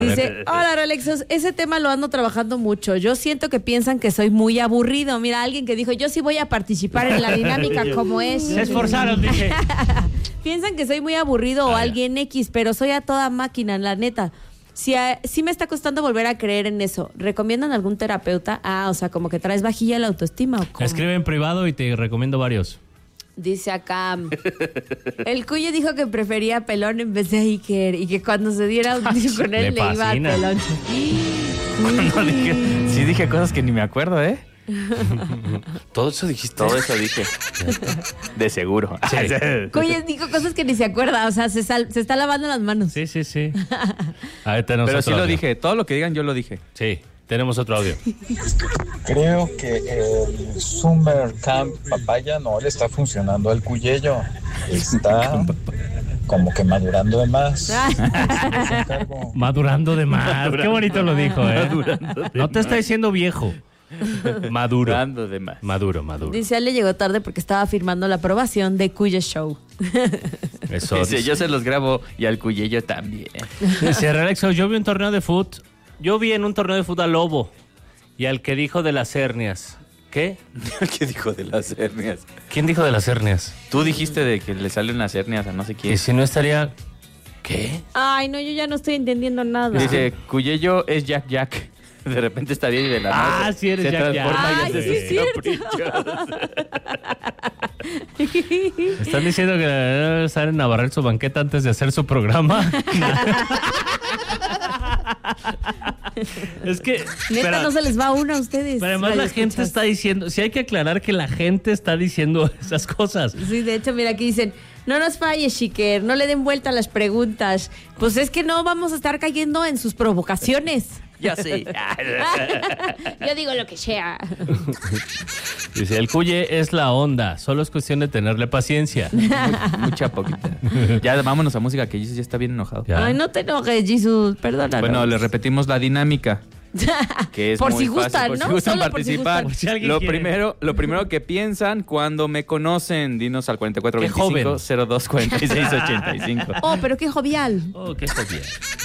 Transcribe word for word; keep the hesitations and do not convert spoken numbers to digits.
Dice, hola Rolexos, ese tema lo ando trabajando mucho. Yo siento que piensan que soy muy aburrido. Mira, alguien que dijo, yo sí voy a participar en la dinámica como es. Se esforzaron, dije. Piensan que soy muy aburrido o Ah, alguien X, pero soy a toda máquina, la neta. Sí, a- sí me está costando volver a creer en eso. ¿Recomiendan algún terapeuta? Ah, o sea, como que traes vajilla la autoestima, ¿o cómo? Escribe en privado y te recomiendo varios. Dice acá, el Cuye dijo que prefería pelón en vez de Iker y que cuando se diera un tiro con él Le le, iba a fascina. pelón. No dije, sí dije cosas que ni me acuerdo, ¿eh? Todo eso dijiste. Todo eso dije. De seguro. Cuye dijo cosas que ni se acuerda, o sea, se, sal- se está lavando las manos. Sí, sí, sí. Ahí tenemos Pero otro sí lo audio. dije. Todo lo que digan yo lo dije. Sí, tenemos otro audio. Creo que el Summer Camp Papaya no le está funcionando al Cuyello. Está como que madurando de más. Es un cargo. Madurando de más. Madurando. Qué bonito lo dijo, ¿eh? Madurando de No te está más. diciendo viejo. Maduro. Dando de más. Maduro, maduro. Dice, él le llegó tarde porque estaba firmando la aprobación de Cuye Show. Eso. Dice, yo se los grabo y al Cuyello también. Dice, Relexo, yo vi un torneo de fútbol. Yo vi en un torneo de fútbol a Lobo y al que dijo de las hernias. ¿Qué? ¿Qué dijo de las hernias? ¿Quién dijo de las hernias? Tú dijiste de que le salen las hernias a no sé quién. Y si no estaría... ¿Qué? Ay, no, yo ya no estoy entendiendo nada. Dice, Cuyello es Jack Jack. De repente está bien y de la Ah, nada sí eres se Jack transforma Jack. y Ay, hace sí es sus cierto. caprichos. ¿Están diciendo que debe estar en Navarrete su banqueta antes de hacer su programa? Es que... Neta, pero- no se les va a uno a ustedes. pero además la radioescuchas. gente está diciendo... Sí hay que aclarar que la gente está diciendo esas cosas. Sí, de hecho, mira, aquí dicen, no nos falles, Shiker, no le den vuelta a las preguntas. Pues es que no vamos a estar cayendo en sus provocaciones. Ya sé. Yo digo lo que sea. Dice, el Cuye es la onda. Solo es cuestión de tenerle paciencia. Mucha poquita. Ya vámonos a música que Jesus ya está bien enojado. Ya. Ay, no te enojes, Jesús, perdónanos. Bueno, le repetimos la dinámica. Que es Por muy si gustan, fácil, por ¿no? si gustan Solo por si participar. gustan. Por si alguien lo quiere. primero, lo primero que piensan cuando me conocen, dinos al cuarenta y cuatro Qué veinticinco joven. cero dos cuarenta y seis ochenta y cinco. Oh, pero qué jovial. Oh, qué jovial.